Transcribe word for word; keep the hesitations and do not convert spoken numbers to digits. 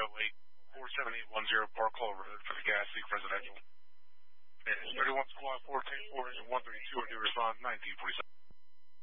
oh eight, four seven eight one zero Park Hall Road for the gas leak residential. And thirty-one Squad fourteen four and one thirty-two are to respond nineteen forty-seven.